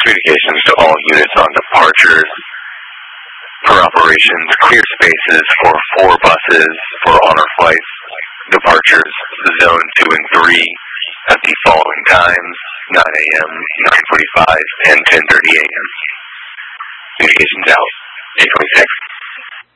Communications to all units on departures. Per operations, clear spaces for 4 buses for honor flights. Departures, zone 2 and 3 at the following times, 9 a.m., 9:45, and 10:30 a.m. Communications out, 826.